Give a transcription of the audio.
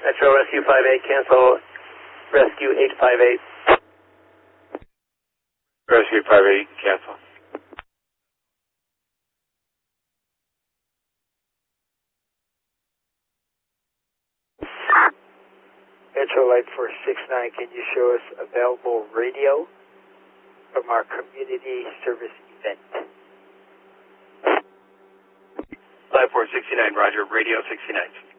Metro Rescue 58, cancel Rescue 858. Rescue 58, cancel. Metro Light 469, can you show us available radio from our community service event? Light 469, roger, radio 69.